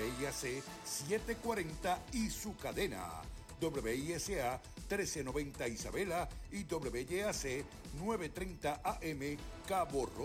WIAC 740 y su cadena. WISA 1390 Isabela y WYAC 930 AM Cabo Rojo.